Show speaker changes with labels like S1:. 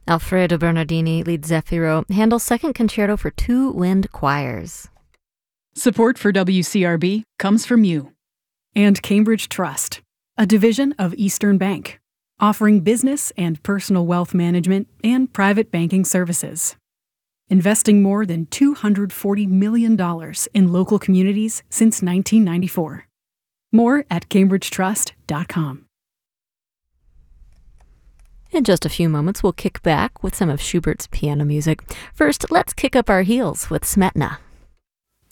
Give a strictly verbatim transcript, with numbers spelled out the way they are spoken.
S1: Alfredo Bernardini, lead Zefiro, handles second concerto for two wind choirs.
S2: Support for W C R B comes from you. And Cambridge Trust, a division of Eastern Bank, offering business and personal wealth management and private banking services. Investing more than two hundred forty million dollars in local communities since nineteen ninety-four. More at cambridge trust dot com.
S1: In just a few moments, we'll kick back with some of Schubert's piano music. First, let's kick up our heels with Smetana.